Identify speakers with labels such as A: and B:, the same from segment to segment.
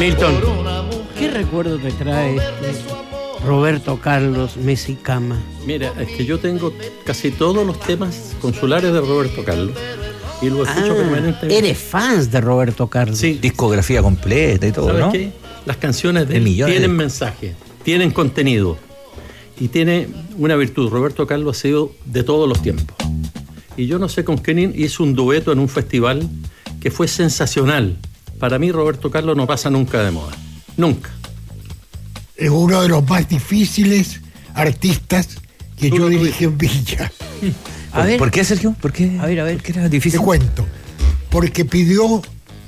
A: Milton, ¿qué recuerdo te trae Roberto Carlos Messi Cama?
B: Mira, es que yo tengo casi todos los temas consulares de Roberto Carlos y lo escucho permanentemente.
A: Eres fans de Roberto Carlos.
B: Sí.
C: Discografía completa y todo,
B: ¿Sabes
C: ¿no?
B: qué? Las canciones de él tienen mensaje, tienen contenido y tiene una virtud. Roberto Carlos ha sido de todos los tiempos. Y yo no sé con quién hizo un dueto en un festival que fue sensacional. Para mí Roberto Carlos no pasa nunca de moda. Nunca.
D: Es uno de los más difíciles artistas que yo dirigí en Villa.
C: ¿Por qué, Sergio? ¿Por qué?
A: A ver.
C: ¿Por qué era difícil?
D: Te cuento. Porque pidió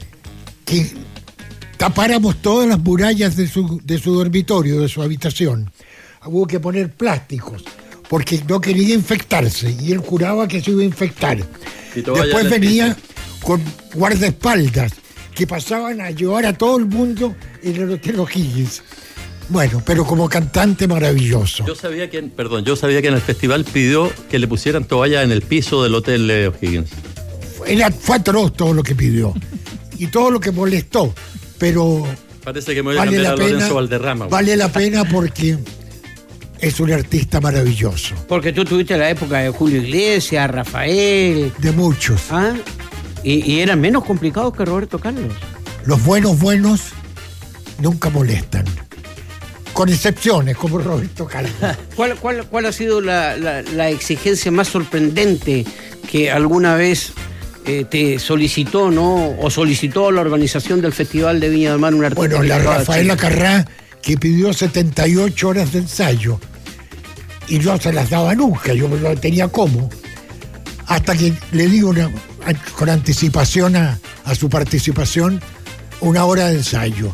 D: que tapáramos todas las murallas de su dormitorio, de su habitación. Hubo que poner plásticos, porque no quería infectarse, y él juraba que se iba a infectar. Después venía con guardaespaldas, que pasaban a llevar a todo el mundo en el Hotel O'Higgins. Bueno, pero como cantante maravilloso.
B: Yo sabía que en el festival pidió que le pusieran toallas en el piso del Hotel O'Higgins.
D: Fue atroz todo lo que pidió y todo lo que molestó, pero
B: parece que me voy a cambiar a Lorenzo Valderrama.
D: Vale la pena porque es un artista maravilloso.
A: Porque tú tuviste la época de Julio Iglesias, Rafael.
D: De muchos.
A: ¿Ah? Y eran menos complicados que Roberto Carlos.
D: Los buenos nunca molestan. Con excepciones, como Roberto Carlos.
A: ¿Cuál ha sido la exigencia más sorprendente que alguna vez te solicitó, ¿no? O solicitó la organización del Festival de Viña del Mar un artista?
D: Bueno, la Rafaela Carrá, que pidió 78 horas de ensayo y no se las daba nunca, yo no tenía cómo. Hasta que le digo con anticipación a su participación, 1 hora de ensayo.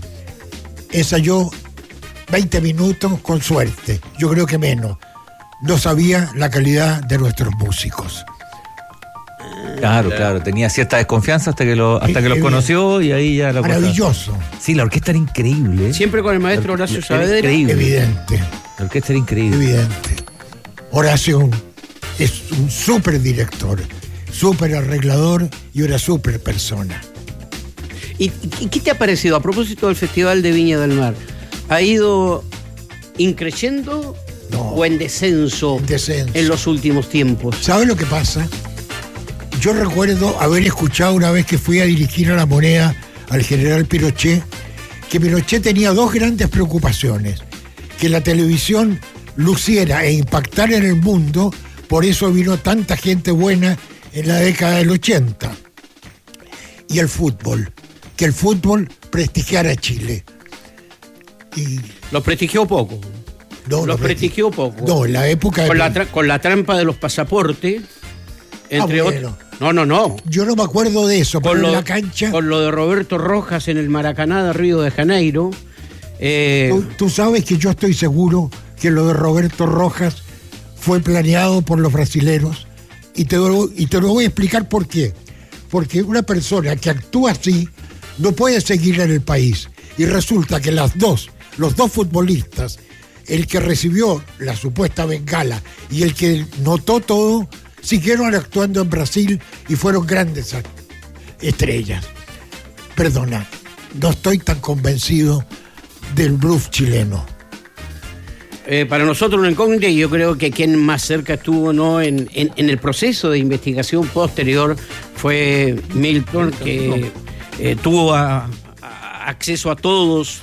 D: Ensayó 20 minutos con suerte, yo creo que menos. No sabía la calidad de nuestros músicos.
C: Claro, tenía cierta desconfianza hasta que los conoció y ahí ya la
D: maravilloso.
C: Cosa. Sí, la orquesta era increíble.
A: Siempre con el maestro Horacio Saavedra.
D: Evidente.
C: La orquesta era increíble.
D: Evidente. Horacio es un súper director, súper arreglador y una súper persona.
A: ¿Y qué te ha parecido a propósito del Festival de Viña del Mar? ¿Ha ido increciendo o en descenso en los últimos tiempos?
D: ¿Sabes lo que pasa? Yo recuerdo haber escuchado una vez que fui a dirigir a La Moneda al general Pinochet, que Pinochet tenía 2 grandes preocupaciones: que la televisión luciera e impactara en el mundo, por eso vino tanta gente buena en la década del 80, y el fútbol, que el fútbol prestigiara a Chile. Y
A: los prestigió poco. Los prestigió poco.
D: No, en la época
A: con la trampa de los pasaportes, entre otros. No.
D: Yo no me acuerdo de eso, pero en la cancha.
A: Con lo de Roberto Rojas en el Maracaná de Río de Janeiro.
D: Tú sabes que yo estoy seguro que lo de Roberto Rojas fue planeado por los brasileros, y te lo voy a explicar por qué. Porque una persona que actúa así no puede seguir en el país, y resulta que los dos futbolistas, el que recibió la supuesta bengala y el que notó todo, siguieron actuando en Brasil y fueron grandes estrellas. Perdona, no estoy tan convencido del bluff chileno.
A: Para nosotros una incógnita, y yo creo que quien más cerca estuvo, ¿no?, en el proceso de investigación posterior fue Milton, que tuvo acceso a todos,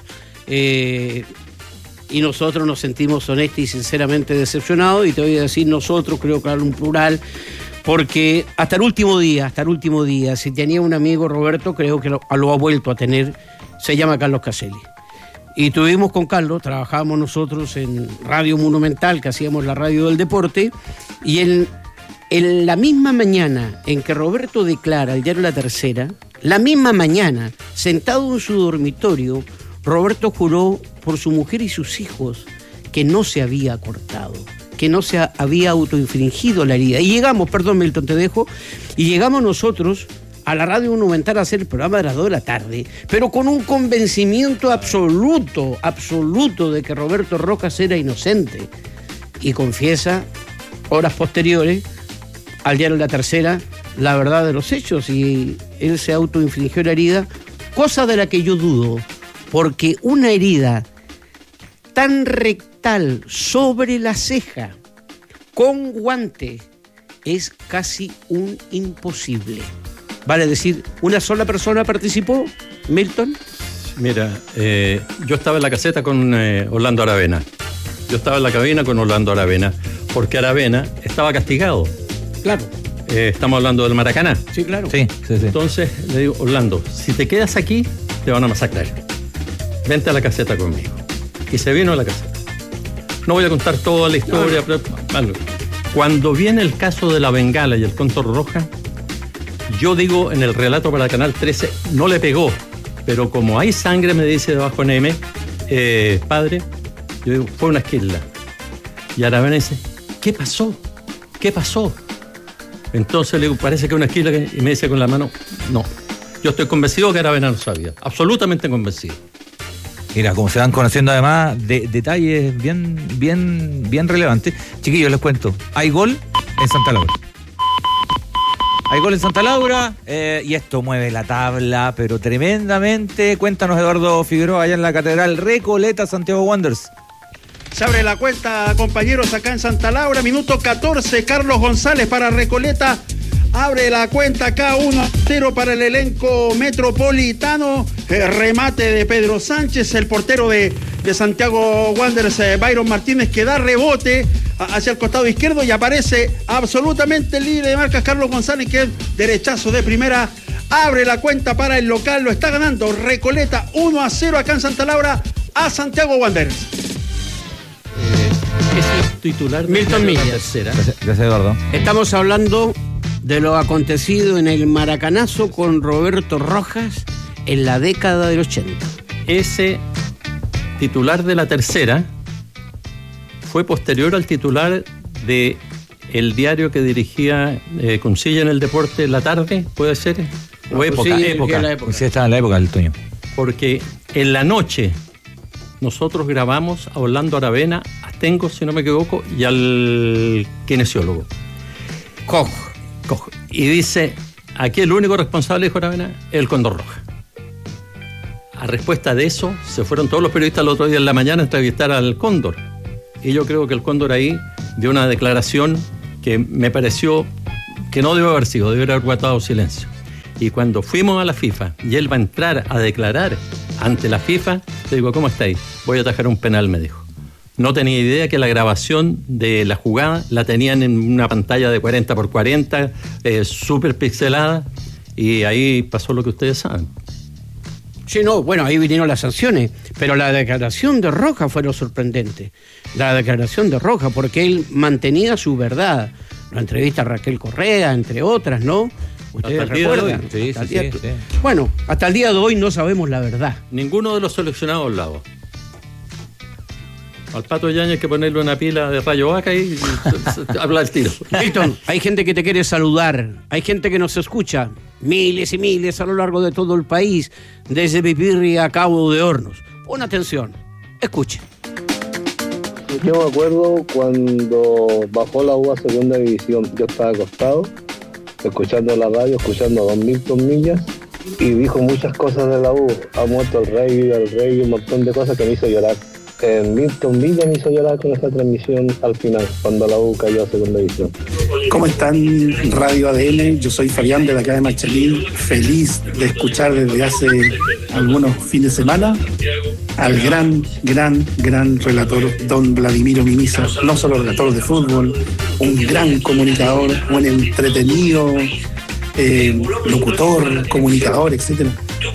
A: y nosotros nos sentimos honestos y sinceramente decepcionados, y te voy a decir nosotros, creo que hablo en plural, porque hasta el último día, si tenía un amigo Roberto, creo que lo ha vuelto a tener, se llama Carlos Caselli. Y tuvimos con Carlos, trabajábamos nosotros en Radio Monumental, que hacíamos la radio del deporte, y en la misma mañana en que Roberto declara el diario La Tercera, la misma mañana, sentado en su dormitorio, Roberto juró por su mujer y sus hijos que no se había cortado, que no se había autoinfligido la herida. Y llegamos, perdón Milton, te dejo, y llegamos nosotros a la Radio Monumental a hacer el programa de las 2 de la tarde, pero con un convencimiento absoluto de que Roberto Rojas era inocente. Y confiesa, horas posteriores, al diario La Tercera, la verdad de los hechos, y él se autoinfligió la herida, cosa de la que yo dudo, porque una herida tan rectal sobre la ceja con guante es casi un imposible. Vale decir, ¿una sola persona participó, Milton?
B: Mira, yo estaba en la caseta con Orlando Aravena. Yo estaba en la cabina con Orlando Aravena, porque Aravena estaba castigado.
A: Claro.
B: Estamos hablando del Maracaná.
A: Sí, claro.
C: Sí.
B: Entonces le digo, Orlando, si te quedas aquí, te van a masacrar. Vente a la caseta conmigo. Y se vino a la caseta. No voy a contar toda la historia, pero cuando viene el caso de la bengala y el cóndor roja, yo digo en el relato para Canal 13, no le pegó, pero como hay sangre, me dice debajo en M, padre, yo digo, fue una esquila. Y Aravena dice, ¿qué pasó? Entonces le digo, parece que una esquila, y me dice con la mano, no. Yo estoy convencido que Aravena no sabía, absolutamente convencido.
C: Mira, como se van conociendo además detalles bien relevantes. Chiquillos, les cuento, hay gol en Santa Laura. Hay gol en Santa Laura y esto mueve la tabla, pero tremendamente. Cuéntanos, Eduardo Figueroa, allá en la Catedral Recoleta, Santiago Wanderers.
E: Se abre la cuenta, compañeros, acá en Santa Laura. Minuto 14, Carlos González para Recoleta. Abre la cuenta acá, 1-0 para el elenco metropolitano. Remate de Pedro Sánchez, el portero de Santiago Wanderers, Byron Martínez, que da rebote hacia el costado izquierdo y aparece absolutamente libre de marcas Carlos González, que es derechazo de primera. Abre la cuenta para el local, lo está ganando Recoleta 1-0 acá en Santa Laura a Santiago Wanderers.
B: Es el titular
A: Milton Millas.
C: Gracias, Eduardo.
A: Estamos hablando de lo acontecido en el Maracanazo con Roberto Rojas en la década del 80.
B: Ese titular de la tercera fue posterior al titular de el diario que dirigía Cuncilla en el Deporte La Tarde, ¿puede ser? O
A: No,
B: época.
C: Sí, estaba en la época del Toño.
B: Porque en la noche nosotros grabamos a Orlando Aravena, a Astengo, si no me equivoco, y al kinesiólogo.
A: Koch.
B: Y dice, aquí el único responsable, dijo Aravena, es el cóndor roja. A respuesta de eso, se fueron todos los periodistas el otro día en la mañana a entrevistar al cóndor. Y yo creo que el cóndor ahí dio una declaración que me pareció que no debe haber sido, debe haber guardado silencio. Y cuando fuimos a la FIFA y él va a entrar a declarar ante la FIFA, le digo, ¿cómo estáis? Voy a atajar un penal, me dijo. No tenía idea que la grabación de la jugada la tenían en una pantalla de 40x40, súper pixelada, y ahí pasó lo que ustedes saben.
A: Sí, no, bueno, ahí vinieron las sanciones, pero la declaración de Rojas fue lo sorprendente. La declaración de Rojas, porque él mantenía su verdad. La entrevista a Raquel Correa, entre otras, ¿no? ¿Ustedes recuerdan?
C: Sí.
A: Bueno, hasta el día de hoy no sabemos la verdad.
B: Ninguno de los seleccionados lados. Al Pato Yáñez hay que ponerle una pila de rayo vaca y habla el tiro.
A: Milton, hay gente que te quiere saludar, hay gente que nos escucha, miles y miles a lo largo de todo el país, desde Pipirri a Cabo de Hornos. Pon atención, escuche.
F: Yo me acuerdo cuando bajó la U a segunda división, yo estaba acostado, escuchando la radio, escuchando a don Milton Millas, y dijo muchas cosas de la U. Ha muerto el rey, un montón de cosas que me hizo llorar. Milton Villa me hizo llorar con esta transmisión al final, cuando la U cayó a segunda división.
E: ¿Cómo están, Radio ADN? Yo soy Fabián de la acá de Machalín, feliz de escuchar desde hace algunos fines de semana al gran relator don Vladimiro Mimisa, no solo relator de fútbol, un gran comunicador, un entretenido locutor, comunicador, etcétera.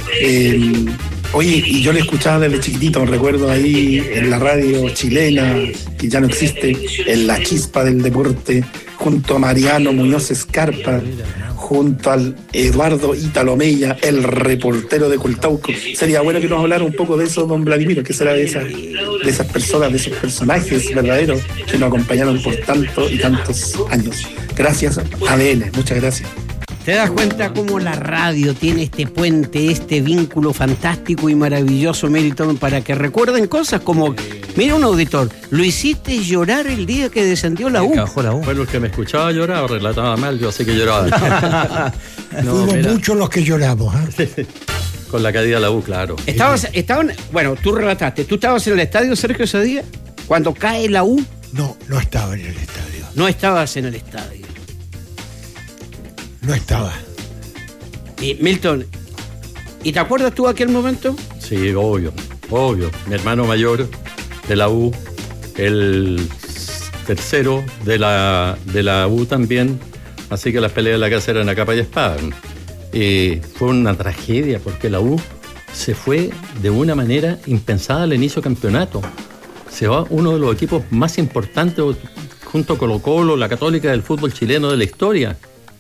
E: Oye, y yo le escuchaba desde chiquitito, recuerdo ahí en la radio chilena, que ya no existe, en la chispa del deporte, junto a Mariano Muñoz Escarpa, junto al Eduardo Ítalo Mella, el reportero de Cultauco. Sería bueno que nos hablara un poco de eso, don Vladimiro, que será de esas personas, de esos personajes verdaderos que nos acompañaron por tantos y tantos años. Gracias, ADN, muchas gracias.
A: ¿Te das cuenta cómo la radio tiene este puente, este vínculo fantástico y maravilloso, Milton, para que recuerden cosas como, mira, un auditor, lo hiciste llorar el día que descendió la U?
B: Bueno, el que me escuchaba llorar, relataba mal, yo sé que lloraba.
D: Fuimos muchos los que lloramos, ¿eh?
B: Con la caída de la U, claro.
A: Bueno, tú relataste, ¿tú estabas en el estadio, Sergio, ese día? Cuando cae la U.
D: No estaba en el estadio.
A: No estabas en el estadio.
D: No estaba.
A: Y Milton, ¿y te acuerdas tú de aquel momento?
B: Sí, obvio. Mi hermano mayor de la U, el tercero de la U también, así que las peleas de la casa eran a capa y espada. Y fue una tragedia porque la U se fue de una manera impensada al inicio del campeonato. Se va uno de los equipos más importantes junto a Colo-Colo, la Católica del fútbol chileno de la historia.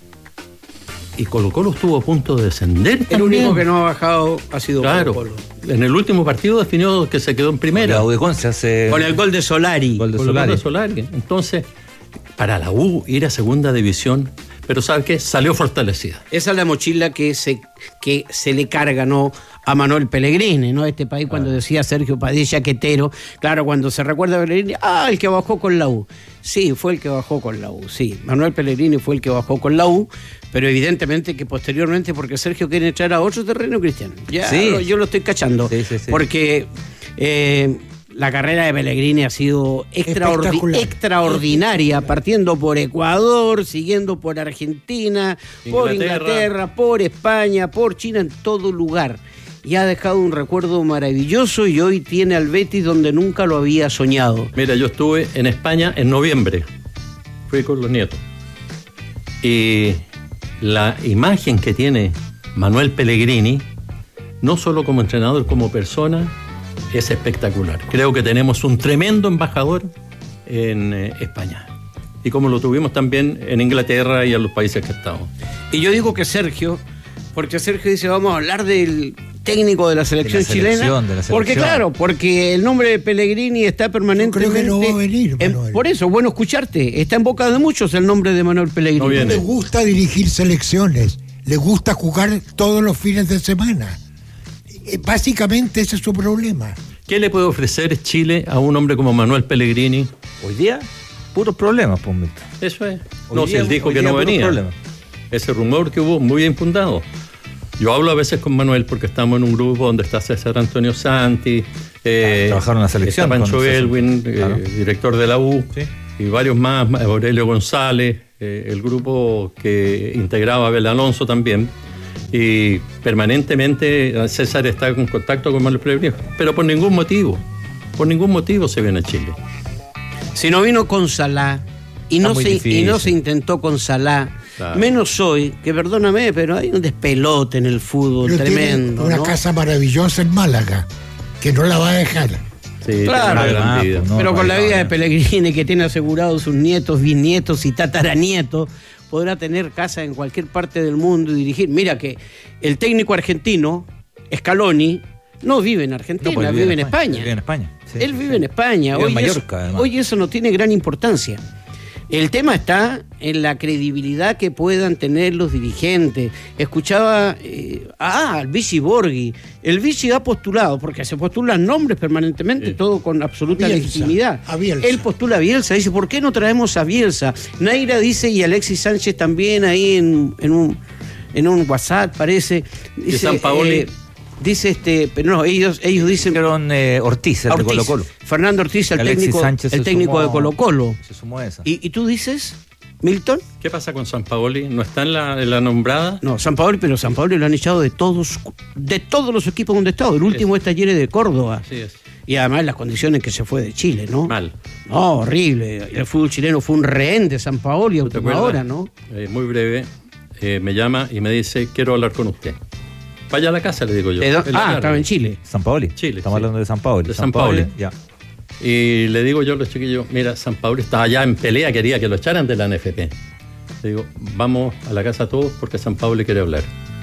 B: Y Colo-Colo estuvo a punto de descender.
A: El único que no ha bajado ha sido Colo-Colo.
B: En el último partido definió que se quedó en primera.
C: Con el
A: gol de Solari.
B: Con el gol de Solari. Entonces, para la U ir a segunda división, pero ¿sabe qué? Salió fortalecida.
A: Esa es la mochila que se le carga, ¿no?, a Manuel Pellegrini, ¿no? Este país, cuando decía Sergio Padilla Quetero, claro, cuando se recuerda a Pellegrini, el que bajó con la U. Sí, fue el que bajó con la U, sí. Manuel Pellegrini fue el que bajó con la U, pero evidentemente que posteriormente, porque Sergio quiere entrar a otro terreno, Cristian. Ya sí. Yo lo estoy cachando. Sí. Porque la carrera de Pellegrini ha sido extraordinaria, partiendo por Ecuador, siguiendo por Argentina, por Inglaterra, por España, por China, en todo lugar. Y ha dejado un recuerdo maravilloso y hoy tiene al Betis donde nunca lo había soñado.
B: Mira, yo estuve en España en noviembre, fui con los nietos. Y la imagen que tiene Manuel Pellegrini, no solo como entrenador, como persona, es espectacular. Creo que tenemos un tremendo embajador en España. Y como lo tuvimos también en Inglaterra y en los países que estamos.
A: Y yo digo que Sergio, porque Sergio dice, vamos a hablar del técnico de la selección chilena. Porque claro, porque el nombre de Pellegrini está permanentemente.
D: Yo creo que no va a venir, Manuel.
A: Por eso, bueno escucharte, está en boca de muchos el nombre de Manuel Pellegrini.
D: No le gusta dirigir selecciones, le gusta jugar todos los fines de semana. Básicamente ese es su problema.
B: ¿Qué le puede ofrecer Chile a un hombre como Manuel Pellegrini?
C: Hoy día, puros problemas, pues.
B: Eso es. Si él dijo que no venía. Ese rumor que hubo, muy bien fundado. Yo hablo a veces con Manuel porque estamos en un grupo donde está César Antonio Santi,
C: trabajaron en la selección,
B: está Pancho Elwin, director de la U, sí, y varios más, Aurelio González, el grupo que integraba Abel Alonso también. Y permanentemente César está en contacto con Manuel Pellegrini, pero por ningún motivo se viene a Chile.
A: Si no vino con Salah y no se intentó con Salah, claro, menos hoy, que perdóname, pero hay un despelote en el fútbol tremendo.
D: Una casa maravillosa en Málaga, que no la va a dejar.
B: Sí,
A: claro, pero con la vida de Pellegrini, que tiene asegurados sus nietos, bisnietos y tataranietos, podrá tener casa en cualquier parte del mundo y dirigir. Mira que el técnico argentino, Scaloni, no vive en Argentina, vive en España.
C: Vive en España. Sí,
A: él vive en España.
C: Vive en Mallorca,
A: hoy eso no tiene gran importancia. El tema está en la credibilidad que puedan tener los dirigentes. Escuchaba al Vichy Borghi. El Vichy ha postulado, porque se postulan nombres permanentemente, todo con absoluta legitimidad. Él postula a Bielsa, dice, ¿por qué no traemos a Bielsa? Naira dice, y Alexis Sánchez también ahí en un WhatsApp, parece. Dice,
B: ¿y Sampaoli?
A: Dice pero no, ellos dicen.
C: Ortiz, el de Colo-Colo.
A: Fernando Ortiz, el técnico de Colo-Colo.
C: Se sumó a esa.
A: ¿Y tú dices, Milton?
B: ¿Qué pasa con Sampaoli? ¿No está en la nombrada?
A: No, Sampaoli lo han echado de todos los equipos donde ha estado. El último es Talleres de Córdoba.
B: Así es.
A: Y además las condiciones que se fue de Chile, ¿no?
B: Mal.
A: No, horrible. El fútbol chileno fue un rehén de Sampaoli a última hora, ¿no?
B: Muy breve, me llama y me dice, quiero hablar con usted. Vaya a la casa, le digo yo.
A: Estaba en Chile.
C: Sampaoli.
B: Chile.
C: Estamos hablando de Sampaoli.
B: De Sampaoli.
C: Ya.
B: Y le digo yo a los chiquillos, mira, Sampaoli estaba ya en pelea, quería que lo echaran de la NFP. Le digo, vamos a la casa todos porque Sampaoli quiere hablar.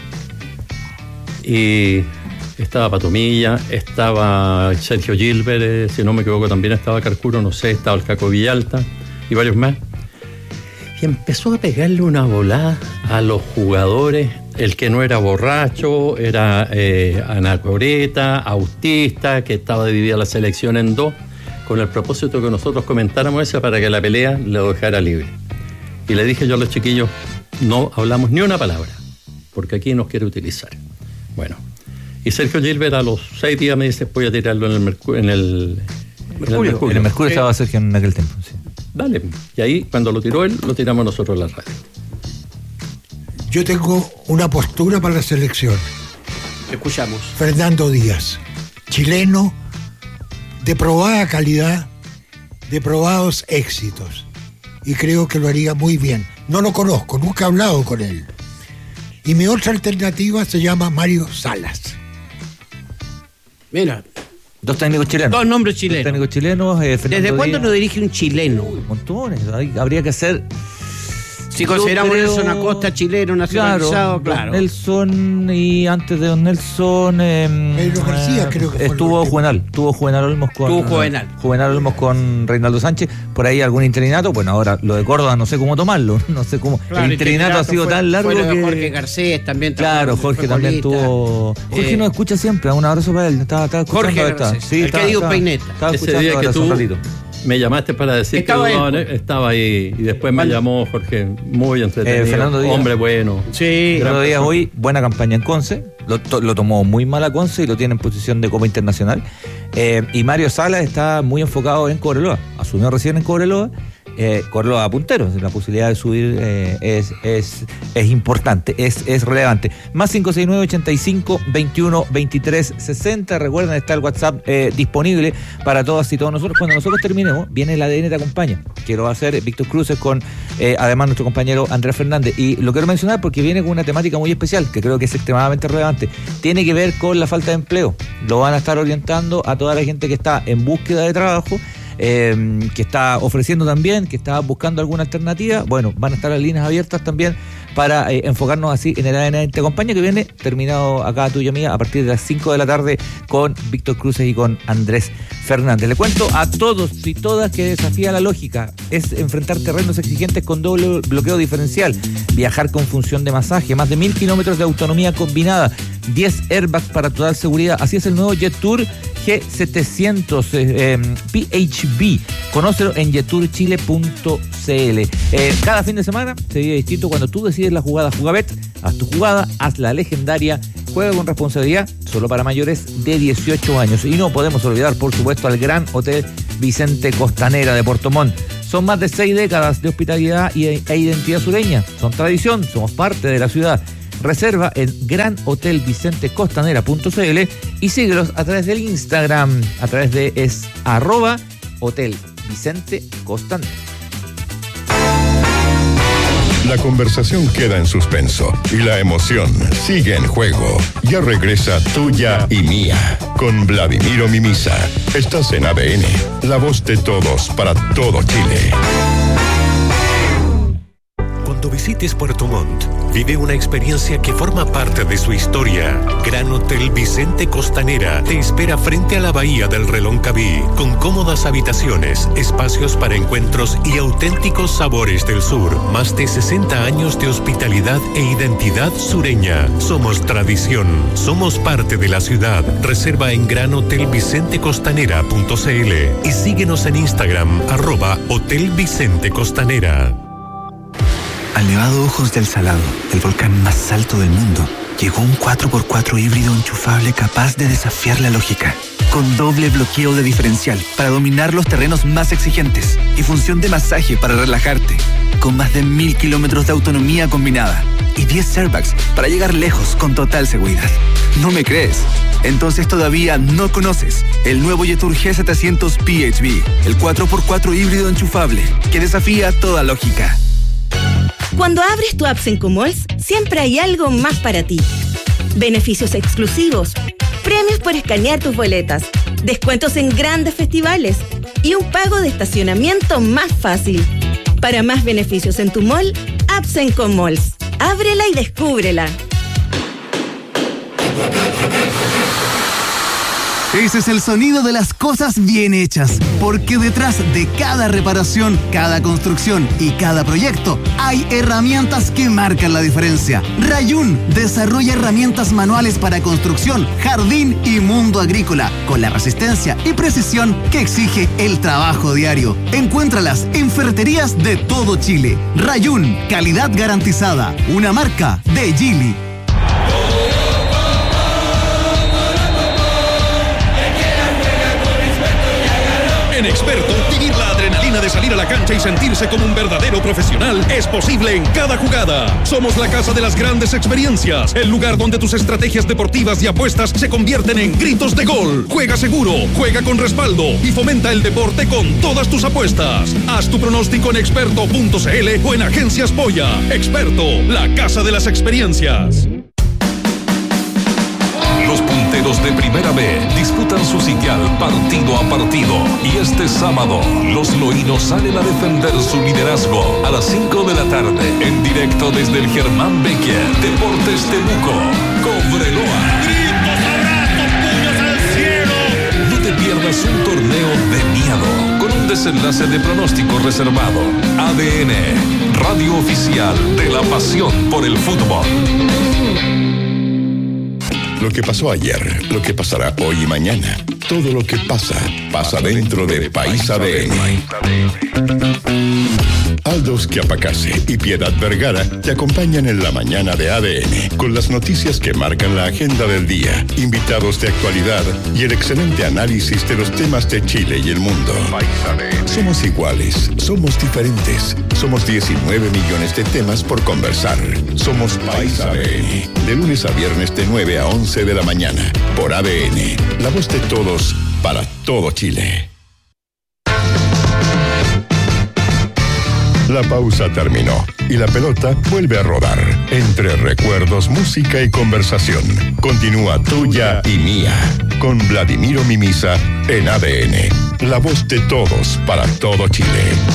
B: Y estaba Patomilla, estaba Sergio Gilbert, si no me equivoco también estaba Carcuro, no sé, estaba el Caco Villalta y varios más. Y empezó a pegarle una volada a los jugadores. El que no era borracho, era anacoreta, autista, que estaba dividida la selección en dos, con el propósito que nosotros comentáramos eso para que la pelea lo dejara libre. Y le dije yo a los chiquillos, no hablamos ni una palabra, porque aquí nos quiere utilizar. Bueno, Y Sergio Gilbert a los 6 días me dice, voy a tirarlo en el Mercurio. En el
C: Mercurio estaba Sergio en aquel tiempo, sí.
B: Dale. Y ahí, cuando lo tiró él, lo tiramos nosotros en la radio.
D: Yo tengo una postura para la selección.
A: Escuchamos.
D: Fernando Díaz, chileno, de probada calidad, de probados éxitos. Y creo que lo haría muy bien. No lo conozco, nunca he hablado con él. Y mi otra alternativa se llama Mario Salas.
A: Mira.
C: 2 técnicos chilenos.
A: 2 nombres chilenos.
C: 2 técnicos chilenos.
A: ¿Desde cuándo nos dirige un chileno?
C: Montones. Habría que hacer...
A: Si consideramos Nelson Acosta chileno, nacionalizado, claro.
C: Nelson, y antes de don Nelson...
D: Pedro García creo que fue.
C: Estuvo Juvenal Olmos con... Juvenal Olmos con Reinaldo Sánchez. Por ahí algún interinato. Bueno, ahora lo de Córdoba no sé cómo tomarlo. No sé cómo...
A: Claro,
C: el interinato ha sido tan largo que...
A: Jorge Garcés también.
C: Claro, Jorge también tuvo... Jorge nos escucha siempre. Un abrazo para él. Estaba
A: Jorge Garcés, sí, el que digo Peineta.
B: Ese día que tú me llamaste para decir
A: estaba
B: que estaba ahí, y después me llamó Jorge, muy entretenido,
C: Fernando Díaz,
B: hombre bueno.
C: Sí. Fernando Díaz hoy, buena campaña en Conce, lo tomó muy mal a Conce y lo tiene en posición de Copa Internacional. Y Mario Salas está muy enfocado en Cobreloa, asumió recién en Cobreloa. Cobreloa puntero, la posibilidad de subir es importante, es relevante. Más 569-85-21-23-60. Recuerden, está el WhatsApp disponible para todas y todos nosotros. Cuando nosotros terminemos, viene el ADN Te Acompaña, que lo va a hacer Víctor Cruces con además nuestro compañero Andrés Fernández. Y lo quiero mencionar porque viene con una temática muy especial, que creo que es extremadamente relevante. Tiene que ver con la falta de empleo. Lo van a estar orientando a toda la gente que está en búsqueda de trabajo, que está ofreciendo también, que está buscando alguna alternativa. Bueno, van a estar las líneas abiertas también para enfocarnos así en el ADN Te Acompaña, que viene terminado acá tuya mía a partir de las 5 de la tarde con Víctor Cruces y con Andrés Fernández. Le cuento a todos y todas que desafía la lógica es enfrentar terrenos exigentes con doble bloqueo diferencial, viajar con función de masaje, más de 1000 kilómetros de autonomía combinada, 10 airbags para total seguridad. Así es el nuevo Jet Tour G700 PHB. Conócelo en jeturchile.cl. Cada fin de semana se vive distinto cuando tú decides la jugada. Jugabet, haz tu jugada, haz la legendaria, juega con responsabilidad, solo para mayores de 18 años. Y no podemos olvidar, por supuesto, al Gran Hotel Vicente Costanera de Puerto Montt. Son más de 6 décadas de hospitalidad e identidad sureña. Son tradición, somos parte de la ciudad. Reserva en granhotelvicentecostanera.cl y síguelos a través del Instagram, a través de @Hotel Vicente Costanera.
G: La conversación queda en suspenso y la emoción sigue en juego. Ya regresa Tuya y Mía con Vladimiro Mimisa. Estás en ADN, la voz de todos para todo Chile.
H: Cuando visites Puerto Montt, vive una experiencia que forma parte de su historia. Gran Hotel Vicente Costanera te espera frente a la bahía del Reloncaví, con cómodas habitaciones, espacios para encuentros y auténticos sabores del sur. Más de 60 años de hospitalidad e identidad sureña. Somos tradición, somos parte de la ciudad. Reserva en granhotelvicentecostanera.cl y síguenos en Instagram, @Hotel Vicente Costanera.
I: Al Nevado Ojos del Salado, el volcán más alto del mundo, llegó un 4x4 híbrido enchufable capaz de desafiar la lógica. Con doble bloqueo de diferencial para dominar los terrenos más exigentes y función de masaje para relajarte. Con más de 1000 kilómetros de autonomía combinada y 10 airbags para llegar lejos con total seguridad. ¿No me crees? Entonces todavía no conoces el nuevo Jetour G700 PHB, el 4x4 híbrido enchufable que desafía toda lógica.
J: Cuando abres tu Absenco Malls, siempre hay algo más para ti. Beneficios exclusivos, premios por escanear tus boletas, descuentos en grandes festivales y un pago de estacionamiento más fácil. Para más beneficios en tu mall, Absenco Malls. Ábrela y descúbrela.
K: Ese es el sonido de las cosas bien hechas, porque detrás de cada reparación, cada construcción y cada proyecto hay herramientas que marcan la diferencia. Rayun desarrolla herramientas manuales para construcción, jardín y mundo agrícola, con la resistencia y precisión que exige el trabajo diario. Encuéntralas en ferreterías de todo Chile. Rayun, calidad garantizada, una marca de Geely.
L: En Experto, vivir la adrenalina de salir a la cancha y sentirse como un verdadero profesional es posible en cada jugada. Somos la casa de las grandes experiencias, el lugar donde tus estrategias deportivas y apuestas se convierten en gritos de gol. Juega seguro, juega con respaldo y fomenta el deporte con todas tus apuestas. Haz tu pronóstico en experto.cl o en Agencias Polla. Experto, la casa de las experiencias.
M: Los punteros de Primera B disputan su sitial partido a partido y este sábado los loínos salen a defender su liderazgo a las 5 de la tarde en directo desde el Germán Becker Deportes Temuco, Cobreloa.
L: ¡Gritos, abrazos, puños al cielo!
M: No te pierdas un torneo de miedo con un desenlace de pronóstico reservado. ADN, radio oficial de la pasión por el fútbol.
G: Lo que pasó ayer, lo que pasará hoy y mañana. Todo lo que pasa, pasa dentro de País ADN. Aldos Chiapacase y Piedad Vergara te acompañan en la mañana de ADN con las noticias que marcan la agenda del día, invitados de actualidad y el excelente análisis de los temas de Chile y el mundo. Somos iguales, somos diferentes, somos 19 millones de temas por conversar. Somos País ADN, de lunes a viernes de 9 a 11 de la mañana, por ADN, la voz de todos para todo Chile. La pausa terminó y la pelota vuelve a rodar. Entre recuerdos, música y conversación. Continúa Tuya y Mía con Vladimiro Mimisa en ADN. La voz de todos para todo Chile.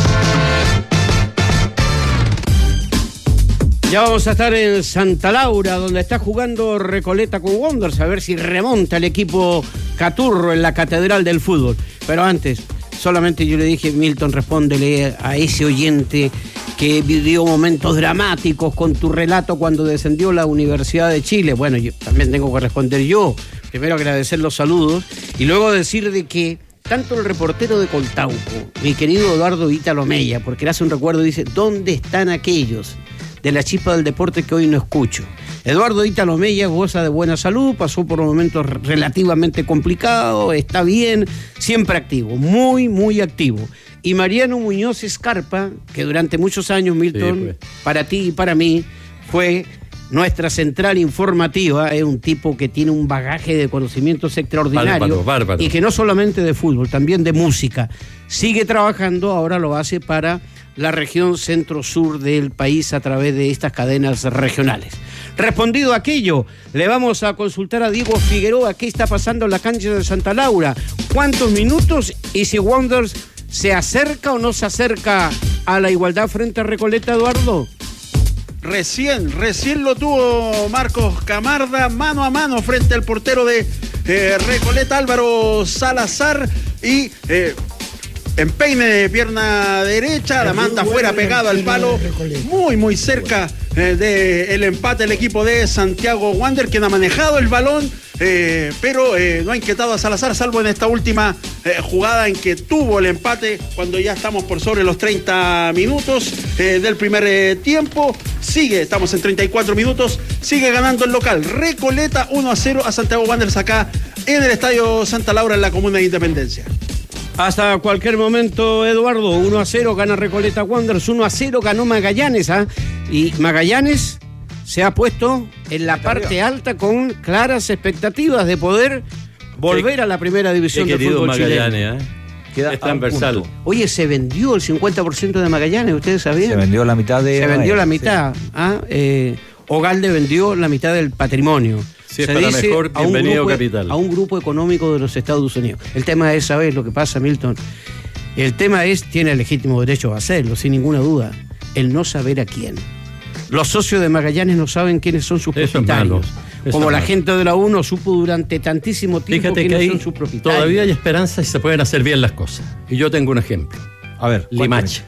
A: Ya vamos a estar en Santa Laura, donde está jugando Recoleta con Wanderers, a ver si remonta el equipo Caturro en la Catedral del Fútbol. Pero antes, solamente yo le dije, Milton, respóndele a ese oyente que vivió momentos dramáticos con tu relato cuando descendió la Universidad de Chile. Bueno, yo también tengo que responder yo. Primero agradecer los saludos y luego decir de que tanto el reportero de Coltauco, mi querido Eduardo Ítalo Mella, porque le hace un recuerdo, dice, ¿dónde están aquellos de la chispa del deporte que hoy no escucho? Eduardo Ítalo Mella goza de buena salud, pasó por momentos relativamente complicados, está bien, siempre activo, muy, muy activo. Y Mariano Muñoz Escarpa, que durante muchos años, Milton, sí, pues, para ti y para mí, fue nuestra central informativa, es un tipo que tiene un bagaje de conocimientos extraordinarios, bárbaro. Y que no solamente de fútbol, también de música. Sigue trabajando, ahora lo hace para la región centro-sur del país a través de estas cadenas regionales. Respondido aquello, le vamos a consultar a Diego Figueroa qué está pasando en la cancha de Santa Laura, cuántos minutos y si Wanderers se acerca o no se acerca a la igualdad frente a Recoleta, Eduardo.
E: Recién lo tuvo Marcos Camarda mano a mano frente al portero de Recoleta, Álvaro Salazar, y empeine de pierna derecha, la manta afuera pegado al palo, muy cerca del empate el equipo de Santiago Wanderers, quien ha manejado el balón, pero no ha inquietado a Salazar, salvo en esta última jugada en que tuvo el empate cuando ya estamos por sobre los 30 minutos del primer tiempo. Estamos en 34 minutos, sigue ganando el local Recoleta 1-0 a Santiago Wanderers acá en el Estadio Santa Laura en la Comuna de Independencia.
A: Hasta cualquier momento, Eduardo, 1-0 gana Recoleta Wanderers, 1-0 ganó Magallanes, y Magallanes se ha puesto en la parte alta con claras expectativas de poder volver a la primera división del fútbol chileno.
B: Queda es transversal.
A: Oye, se vendió el 50% de Magallanes, ¿ustedes sabían?
C: Se vendió la mitad de...
A: Se vendió la mitad. Sí. Ogalde vendió la mitad del patrimonio.
B: Si es para mejor, bienvenido capital.
A: A un grupo económico de los Estados Unidos. El tema es saber lo que pasa, Milton. El tema es, tiene el legítimo derecho a hacerlo, sin ninguna duda, el no saber a quién. Los socios de Magallanes no saben quiénes son sus propietarios. Como la gente de la U no supo durante tantísimo tiempo quiénes son sus propietarios.
B: Todavía hay esperanza y se pueden hacer bien las cosas. Y yo tengo un ejemplo.
C: A ver,
B: Limache.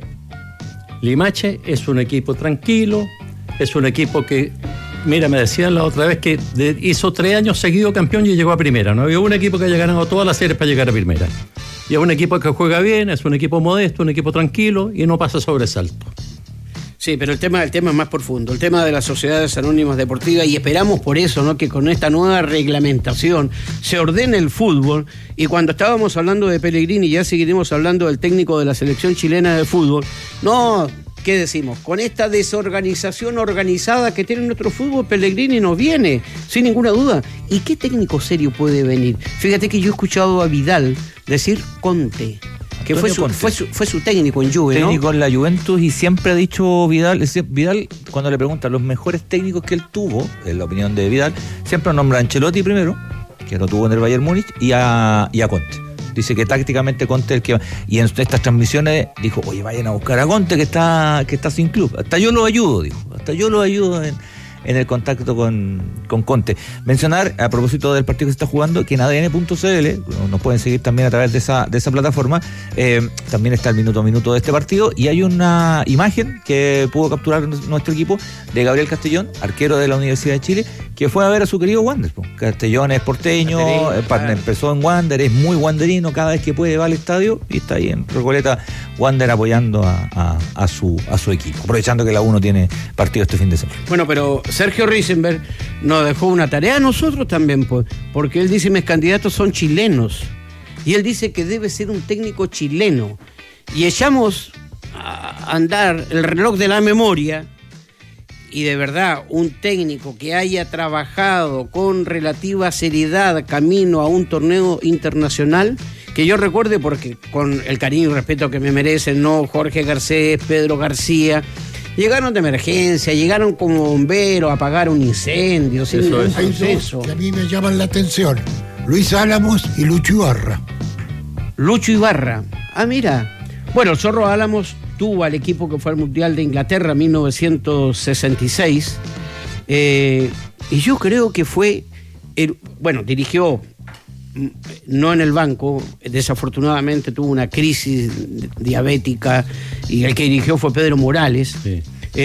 B: Limache es un equipo tranquilo, es un equipo que, mira, me decían la otra vez que hizo 3 años seguido campeón y llegó a primera. No había un equipo que haya ganado todas las series para llegar a primera. Y es un equipo que juega bien, es un equipo modesto, un equipo tranquilo y no pasa sobresalto.
A: Sí, pero el tema es más profundo, el tema de las sociedades anónimas deportivas, y esperamos por eso, ¿no?, que con esta nueva reglamentación se ordene el fútbol. Y cuando estábamos hablando de Pellegrini, ya seguiremos hablando del técnico de la selección chilena de fútbol. No, ¿qué decimos? Con esta desorganización organizada que tiene nuestro fútbol, Pellegrini no viene, sin ninguna duda. ¿Y qué técnico serio puede venir? Fíjate que yo he escuchado a Vidal decir Conte, que fue su técnico en Juve, ¿no?
C: Técnico en la Juventus, y siempre ha dicho Vidal, cuando le preguntan los mejores técnicos que él tuvo, en la opinión de Vidal, siempre nombra a Ancelotti primero, que lo tuvo en el Bayern Múnich, y a Conte. Dice que tácticamente Conte es el que va. Y en estas transmisiones dijo, oye, vayan a buscar a Conte que está sin club. Hasta yo lo ayudo, dijo. Hasta yo lo ayudo en el contacto con Conte. Mencionar, a propósito del partido que se está jugando, que en ADN.cl nos pueden seguir también a través de esa plataforma. También está el minuto a minuto de este partido, y hay una imagen que pudo capturar nuestro equipo de Gabriel Castellón, arquero de la Universidad de Chile, que fue a ver a su querido Wander. Castellón es porteño, empezó en Wander, es muy wanderino, cada vez que puede va al estadio, y está ahí en Recoleta Wander apoyando a su equipo, aprovechando que la U no tiene partido este fin de semana.
A: Bueno, pero Sergio Risenberg nos dejó una tarea a nosotros también, pues, porque él dice: mis candidatos son chilenos, y él dice que debe ser un técnico chileno, y echamos a andar el reloj de la memoria, y de verdad un técnico que haya trabajado con relativa seriedad camino a un torneo internacional, que yo recuerde, porque con el cariño y respeto que me merecen, ¿no?, Jorge Garcés, Pedro García, llegaron de emergencia, llegaron como bomberos a apagar un incendio.
D: Hay dos que a mí me llaman la atención: Luis Álamos y Lucho Ibarra.
A: Lucho Ibarra. Ah, mira. Bueno, el Zorro Álamos tuvo al equipo que fue al Mundial de Inglaterra en 1966. Y yo creo que fue... dirigió, no en el banco, desafortunadamente tuvo una crisis diabética, y el que dirigió fue Pedro Morales. Sí.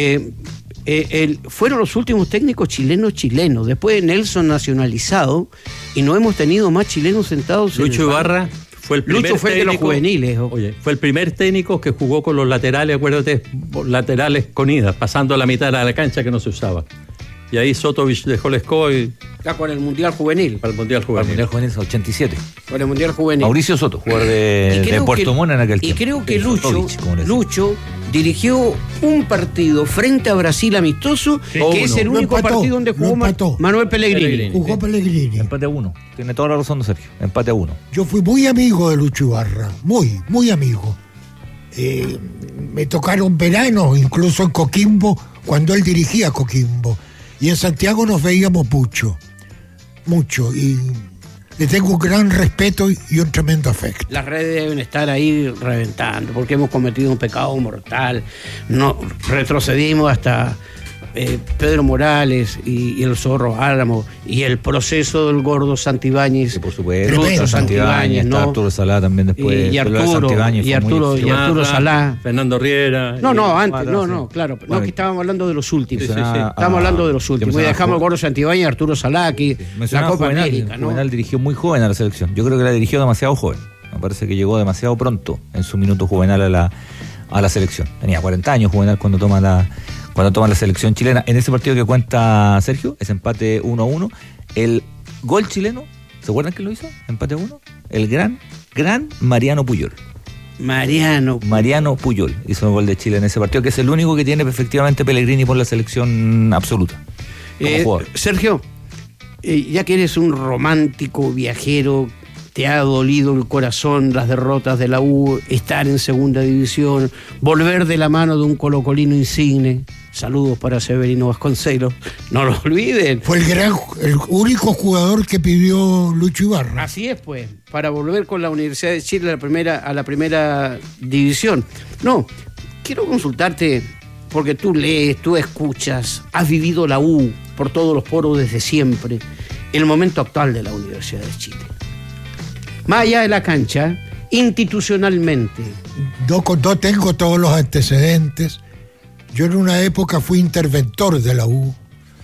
A: Fueron los últimos técnicos chilenos. Después Nelson nacionalizado, y no hemos tenido más chilenos sentados.
B: Lucho Ibarra fue el primer
A: Lucho fue técnico, de los juveniles.
B: Oye, fue el primer técnico que jugó con los laterales, acuérdate, laterales con idas, pasando a la mitad de la cancha que no se usaba. Y ahí Sotovich dejó la escoba y...
A: Está con el Mundial Juvenil.
B: Para el Mundial Juvenil.
C: El Mundial Juvenil es 87.
A: Con el Mundial Juvenil.
C: Mauricio Soto, jugador de Puerto Montt en aquel tiempo.
A: Y creo que Lucho dirigió un partido frente a Brasil amistoso, que es el único partido donde jugó Manuel Pellegrini.
D: Jugó Pellegrini.
C: Empate a 1. Tiene toda la razón, don Sergio. Empate a 1.
D: Yo fui muy amigo de Lucho Ibarra. Muy amigo. Me tocaron veranos, incluso en Coquimbo, cuando él dirigía Coquimbo. Y en Santiago nos veíamos mucho, y le tengo un gran respeto y un tremendo afecto.
A: Las redes deben estar ahí reventando, porque hemos cometido un pecado mortal. No retrocedimos hasta Pedro Morales y el Zorro Álamo, y el proceso del gordo Santibáñez.
C: Sí, por supuesto.
A: Lucho Santibáñez, ¿no?
C: Arturo Salá también después.
A: Y Arturo Salá.
B: Fernando Riera.
A: Claro. Bueno, no, que estábamos hablando de los últimos. Estábamos hablando de los últimos. Y dejamos el gordo Santibáñez y Arturo Salá aquí. La Copa América, ¿no?
C: Juvenal dirigió muy joven a la selección. Yo creo que la dirigió demasiado joven. Me parece que llegó demasiado pronto en su minuto Juvenal a la selección. Tenía 40 años Juvenal cuando toma la selección chilena. En ese partido que cuenta Sergio, ese empate 1-1, el gol chileno, ¿se acuerdan quién lo hizo? Empate 1, el gran Mariano Puyol. Mariano Puyol hizo el gol de Chile en ese partido, que es el único que tiene efectivamente Pellegrini por la selección absoluta.
A: Sergio, ya que eres un romántico viajero, te ha dolido el corazón las derrotas de la U, estar en segunda división, volver de la mano de un colocolino insigne. Saludos para Severino Vasconcelos, no lo olviden.
D: Fue el único jugador que pidió Lucho Ibarra.
A: Así es, pues, para volver con la Universidad de Chile a la primera división. No, quiero consultarte, porque tú lees, tú escuchas, has vivido la U por todos los poros desde siempre, el momento actual de la Universidad de Chile. Más allá de la cancha, institucionalmente.
D: No tengo todos los antecedentes. Yo en una época fui interventor de la U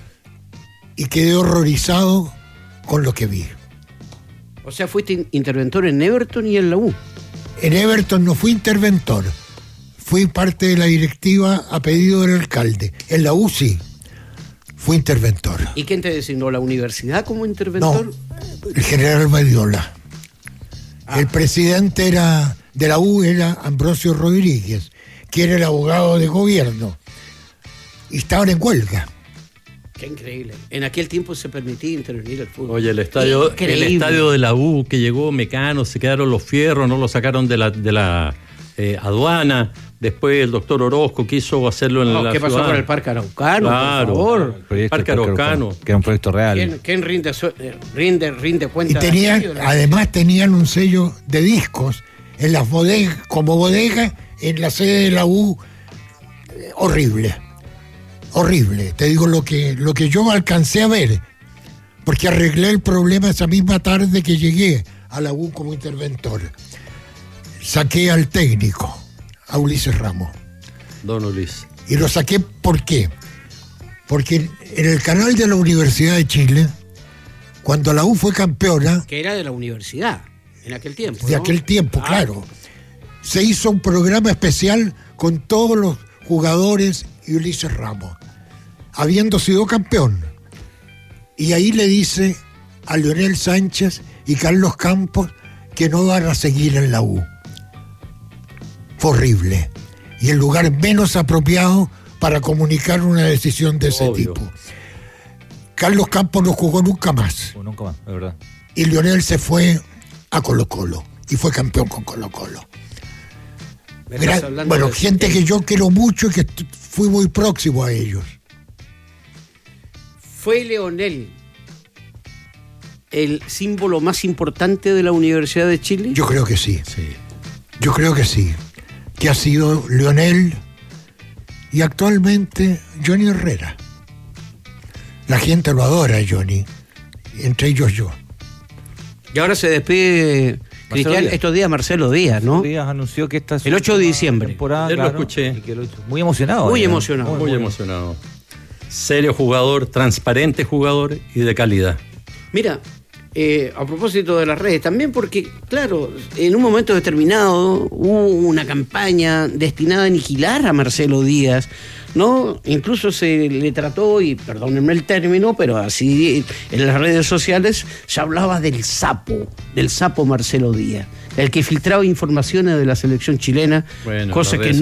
D: y quedé horrorizado con lo que vi.
A: O sea, fuiste interventor en Everton y en la U.
D: En Everton no fui interventor. fui parte de la directiva a pedido del alcalde. En la UCI fui interventor.
A: ¿Y quién te designó? ¿La universidad como interventor?
D: No, el general Badiola. El presidente de la U era Ambrosio Rodríguez, que era el abogado de gobierno. Y estaban en huelga.
A: Qué increíble. En aquel tiempo se permitía intervenir el fútbol.
B: Oye, el estadio de la U que llegó Mecano, se quedaron los fierros, no lo sacaron de la aduana. Después el doctor Orozco quiso hacerlo en la
A: ¿qué pasó
B: ciudad?
A: con el Parque Araucano?
B: Claro,
A: por favor.
B: El Parque Araucano.
C: Que era un proyecto real.
A: ¿Quién rinde cuenta?
D: Y además tenían un sello de discos en las bodegas, como bodega, en la sede de la U. Horrible. Horrible. Te digo lo que yo alcancé a ver, porque arreglé el problema esa misma tarde que llegué a la U como interventor. Saqué al técnico, a Ulises Ramos.
B: Don Ulises.
D: Y lo saqué, ¿por qué? Porque en el canal de la Universidad de Chile, cuando la U fue campeona...
A: Que era de la universidad, en aquel tiempo,
D: de aquel tiempo, claro. Se hizo un programa especial con todos los jugadores y Ulises Ramos, habiendo sido campeón. Y ahí le dice a Leonel Sánchez y Carlos Campos que no van a seguir en la U. Fue horrible. Y el lugar menos apropiado para comunicar una decisión de ese tipo. Carlos Campos no jugó nunca más.
C: Nunca más, de verdad.
D: Y Leonel se fue a Colo-Colo y fue campeón con Colo-Colo. Bueno, gente que yo quiero mucho y que fui muy próximo a ellos.
A: ¿Fue Leonel el símbolo más importante de la Universidad de Chile?
D: Yo creo que sí. Yo creo que sí. Que ha sido Leonel y actualmente Johnny Herrera. La gente lo adora, Johnny, entre ellos yo.
A: Y ahora se despide Cristian estos días Marcelo Díaz, ¿no?
C: Díaz anunció que esta es
A: el 8 de diciembre.
C: Temporada,
B: lo escuché.
C: Muy emocionado.
A: Muy emocionado.
B: Muy emocionado. Serio jugador, transparente jugador y de calidad.
A: Mira, a propósito de las redes, también porque, claro, en un momento determinado hubo una campaña destinada a aniquilar a Marcelo Díaz, ¿no? Incluso se le trató, y perdónenme el término, pero así en las redes sociales se hablaba del sapo Marcelo Díaz, el que filtraba informaciones de la selección chilena,
B: bueno,
A: cosa que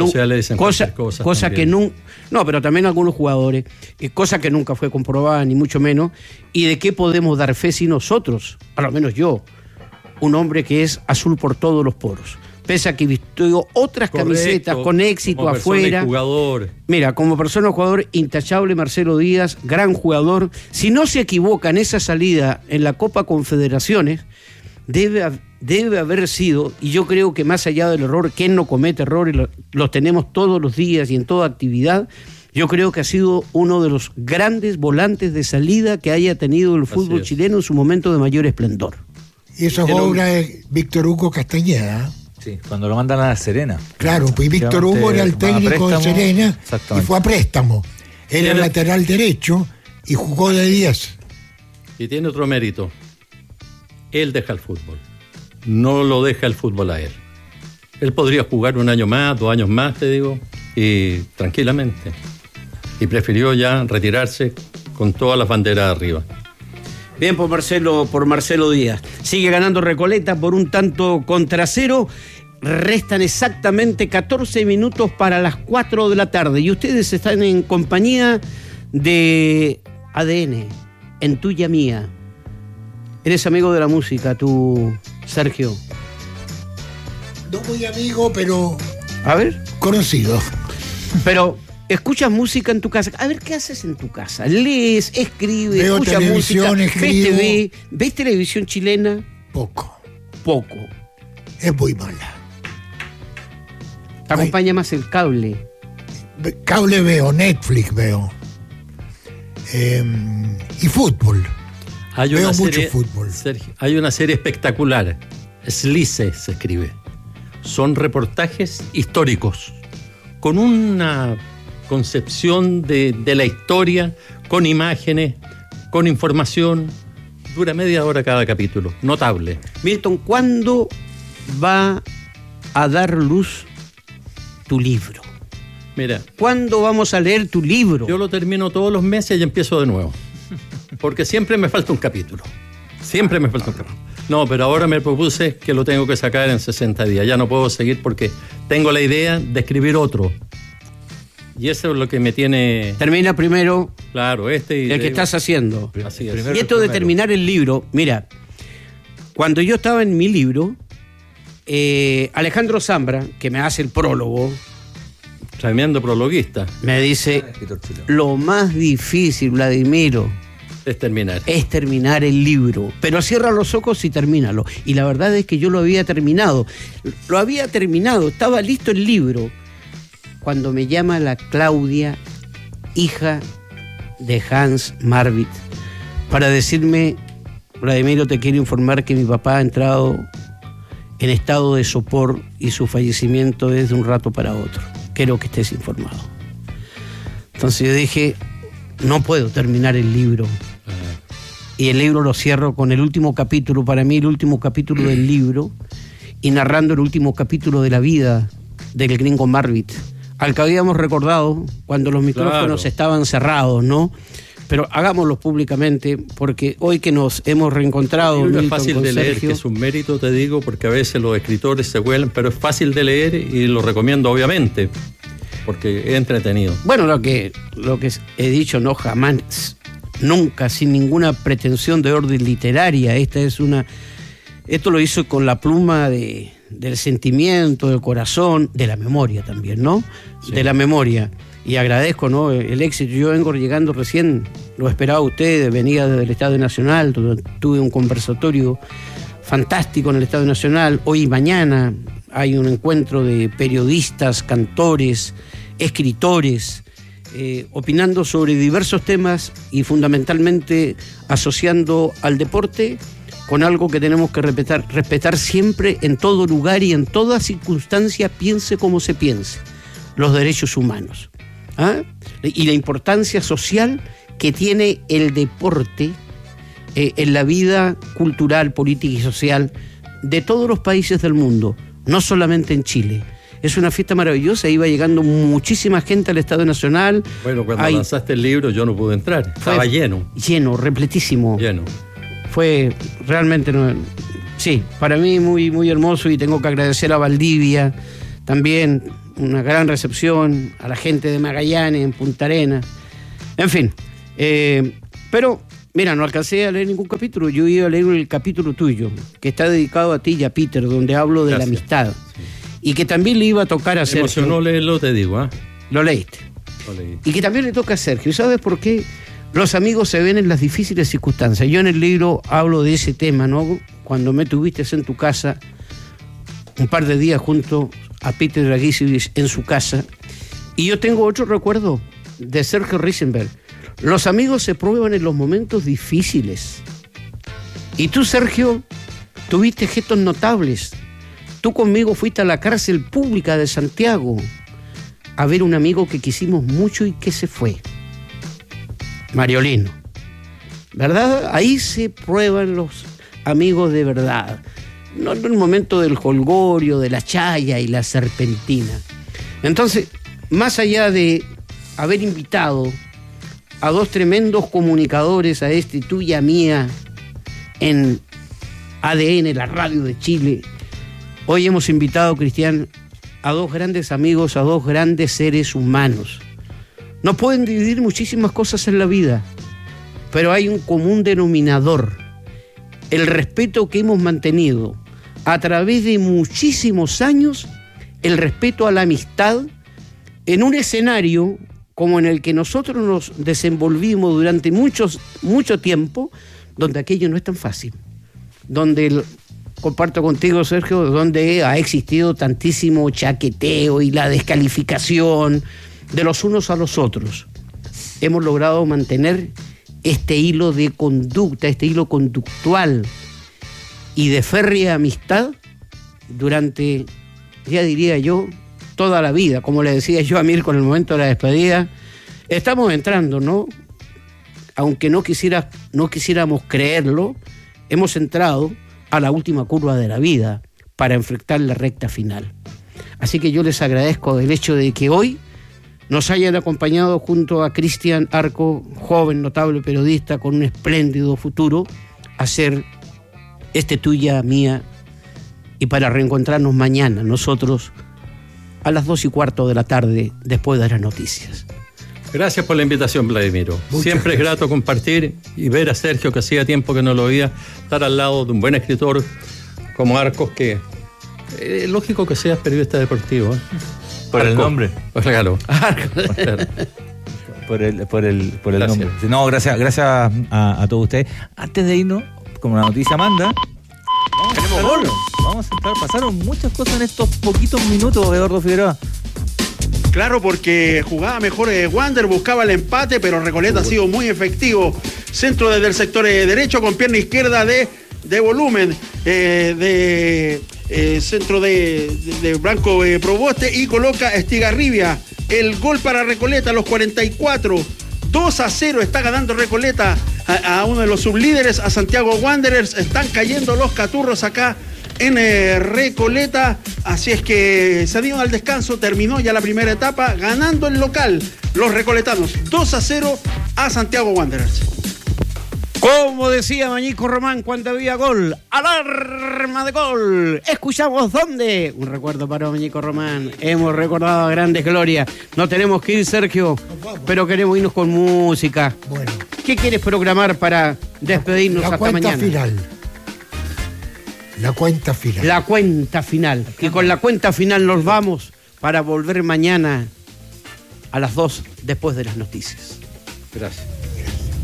A: no, pero también algunos jugadores, cosa que nunca fue comprobada, ni mucho menos, y de qué podemos dar fe si nosotros, a lo menos yo, un hombre que es azul por todos los poros, pese a que vistió otras camisetas con éxito afuera.
B: Jugador.
A: Mira, como persona jugador intachable Marcelo Díaz, gran jugador. Si no se equivoca en esa salida en la Copa Confederaciones, debe haber sido, y yo creo que más allá del error, quien no comete errores, los tenemos todos los días y en toda actividad, yo creo que ha sido uno de los grandes volantes de salida que haya tenido el fútbol chileno en su momento de mayor esplendor.
D: Y eso es obra de Víctor Hugo Castañeda.
C: Sí, cuando lo mandan a La Serena.
D: Claro, pues Víctor Hugo era el técnico de Serena y fue a préstamo. Era el lateral derecho y jugó de 10.
B: Y tiene otro mérito. Él deja el fútbol. No lo deja el fútbol a él. Él podría jugar 1 año más, 2 años más, te digo, y tranquilamente. Y prefirió ya retirarse con todas las banderas arriba.
A: Bien por Marcelo Díaz. Sigue ganando Recoleta por un tanto contra 0. Restan exactamente 14 minutos para las 4 de la tarde. Y ustedes están en compañía de ADN, en tuya mía. Eres amigo de la música, tú, Sergio.
D: No muy amigo, pero...
A: A ver.
D: Conocido.
A: Pero... ¿escuchas música en tu casa? A ver, ¿qué haces en tu casa? ¿Lees, escribes,
D: veo
A: escuchas
D: televisión,
A: música,
D: escribo?
A: ves TV? ¿Ves televisión chilena?
D: Poco.
A: Es
D: muy mala.
A: ¿Te acompaña más el cable?
D: Cable veo, Netflix veo. Y fútbol. Veo mucho fútbol.
B: Sergio, hay una serie espectacular. Slice se escribe. Son reportajes históricos con una concepción de la historia, con imágenes, con información. Dura media hora cada capítulo. Notable.
A: Milton, ¿cuándo va a dar luz tu libro?
B: Mira.
A: ¿Cuándo vamos a leer tu libro?
B: Yo lo termino todos los meses y empiezo de nuevo. Porque siempre me falta un capítulo. Siempre me falta un capítulo. No, pero ahora me propuse que lo tengo que sacar en 60 días. Ya no puedo seguir porque tengo la idea de escribir otro. Y eso es lo que me tiene...
A: Termina primero.
B: Claro, y...
A: el que estás haciendo.
B: Así es.
A: Y esto de terminar el libro, mira, cuando yo estaba en mi libro, Alejandro Zambra, que me hace el prólogo...
B: Tremendo prologuista.
A: Me dice, lo más difícil, Vladimiro...
B: Es terminar
A: el libro. Pero cierra los ojos y termínalo. Y la verdad es que yo lo había terminado. Estaba listo el libro. Cuando me llama la Claudia, hija de Hans Marvit, para decirme, Vladimiro, te quiero informar que mi papá ha entrado en estado de sopor y su fallecimiento es de un rato para otro. Quiero que estés informado. Entonces yo dije, no puedo terminar el libro. Y el libro lo cierro con el último capítulo, para mí el último capítulo del libro, y narrando el último capítulo de la vida del gringo Marvit, al que habíamos recordado cuando los micrófonos estaban cerrados, ¿no? Pero hagámoslo públicamente, porque hoy que nos hemos reencontrado...
B: Es fácil de leer, que es un mérito, te digo, porque a veces los escritores se vuelan, pero es fácil de leer y lo recomiendo, obviamente, porque es entretenido.
A: Bueno, lo que he dicho, no jamás... Nunca, sin ninguna pretensión de orden literaria. Esto lo hizo con la pluma del sentimiento, del corazón, de la memoria también, ¿no? Sí. De la memoria. Y agradezco, ¿no?, el éxito. Yo vengo llegando recién, lo esperaba usted, venía desde el Estadio Nacional, tuve un conversatorio fantástico en el Estadio Nacional. Hoy y mañana hay un encuentro de periodistas, cantores, escritores, opinando sobre diversos temas y fundamentalmente asociando al deporte con algo que tenemos que respetar siempre, en todo lugar y en toda circunstancia, piense como se piense, los derechos humanos. Y la importancia social que tiene el deporte en la vida cultural, política y social de todos los países del mundo, no solamente en Chile. Es una fiesta maravillosa, iba llegando muchísima gente al Estadio Nacional.
B: Bueno, cuando lanzaste el libro yo no pude entrar, estaba lleno.
A: Lleno, repletísimo.
B: Lleno.
A: Fue realmente, sí, para mí muy, muy hermoso, y tengo que agradecer a Valdivia también, una gran recepción, a la gente de Magallanes, en Punta Arenas, en fin. Pero, mira, no alcancé a leer ningún capítulo, yo iba a leer el capítulo tuyo, que está dedicado a ti y a Peter, donde hablo de la amistad. Sí. Y que también le iba a tocar a Sergio.
B: Me emocionó leerlo, te digo.
A: Lo leíste. Lo leí. Y que también le toca a Sergio. ¿Sabes por qué? Los amigos se ven en las difíciles circunstancias. Yo en el libro hablo de ese tema, ¿no? Cuando me tuviste en tu casa, un par de días junto a Peter Dragicevic en su casa. Y yo tengo otro recuerdo de Sergio Risenberg. Los amigos se prueban en los momentos difíciles. Y tú, Sergio, tuviste gestos notables. Tú conmigo fuiste a la cárcel pública de Santiago a ver un amigo que quisimos mucho y que se fue. Mariolino. ¿Verdad? Ahí se prueban los amigos de verdad. No en el momento del jolgorio, de la chaya y la serpentina. Entonces, más allá de haber invitado a dos tremendos comunicadores, a tuya mía, en ADN, la radio de Chile, hoy hemos invitado, Cristian, a dos grandes amigos, a dos grandes seres humanos. Nos pueden dividir muchísimas cosas en la vida, pero hay un común denominador: el respeto que hemos mantenido a través de muchísimos años, el respeto a la amistad, en un escenario como en el que nosotros nos desenvolvimos durante mucho tiempo, donde aquello no es tan fácil, donde comparto contigo, Sergio, donde ha existido tantísimo chaqueteo y la descalificación de los unos a los otros. Hemos logrado mantener este hilo de conducta, este hilo conductual y de férrea amistad durante, ya diría yo, toda la vida. Como le decía yo a Mirko en el momento de la despedida, estamos entrando, ¿no? Aunque no quisiéramos creerlo, hemos entrado a la última curva de la vida para enfrentar la recta final. Así que yo les agradezco el hecho de que hoy nos hayan acompañado junto a Cristian Arco, joven, notable periodista con un espléndido futuro, a hacer tuya, mía, y para reencontrarnos mañana nosotros a las 2:15 de la tarde después de las noticias.
B: Gracias por la invitación, Vladimiro. Siempre es grato compartir y ver a Sergio, que hacía tiempo que no lo veía, estar al lado de un buen escritor como Arcos, que es lógico que seas periodista deportivo.
C: Por Arco. El nombre.
B: Claro.
C: Por el nombre. No, gracias a todos ustedes. Antes de irnos, como la noticia manda, vamos a entrar. Pasaron muchas cosas en estos poquitos minutos, Eduardo Figueroa.
E: Claro, porque jugaba mejor Wander, buscaba el empate, pero Recoleta ha sido muy efectivo. Centro desde el sector derecho con pierna izquierda de volumen, centro de Branco Proboste, y coloca Estigarribia. El gol para Recoleta a los 44. 2-0 está ganando Recoleta a uno de los sublíderes, a Santiago Wanderers. Están cayendo los caturros acá en Recoleta, así es que se dieron al descanso, terminó ya la primera etapa, ganando el local los recoletanos 2-0 a Santiago Wanderers.
A: Como decía Mañico Román cuando había gol, alarma de gol. Escuchamos dónde. Un recuerdo para Mañico Román. Hemos recordado a grandes glorias. No tenemos que ir, Sergio, pero queremos irnos con música.
D: Bueno.
A: ¿Qué quieres programar para despedirnos hasta mañana?
D: La cuenta final.
A: La cuenta final. Y con la cuenta final nos vamos para volver mañana a las 2 después de las noticias.
B: Gracias.